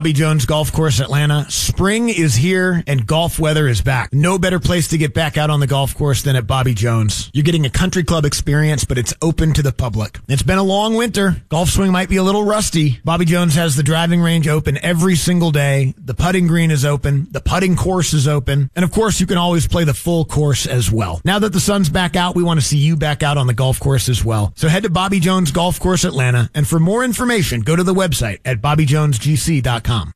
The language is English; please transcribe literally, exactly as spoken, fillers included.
Bobby Jones Golf Course, Atlanta. Spring is here and golf weather is back. No better place to get back out on the golf course than at Bobby Jones. You're getting a country club experience, but it's open to the public. It's been a long winter. Golf swing might be a little rusty. Bobby Jones has the driving range open every single day. The putting green is open. The putting course is open. And of course, you can always play the full course as well. Now that the sun's back out, we want to see you back out on the golf course as well. So head to Bobby Jones Golf Course, Atlanta. And for more information, go to the website at bobby jones g c dot com.